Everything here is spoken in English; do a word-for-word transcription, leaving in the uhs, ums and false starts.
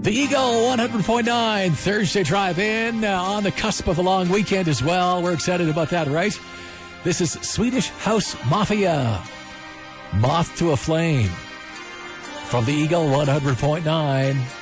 The Eagle one hundred point nine Thursday Drive-In uh, on the cusp of a long weekend as well. We're excited about that, right? This is Swedish House Mafia, Moth to a Flame, from the Eagle one hundred point nine.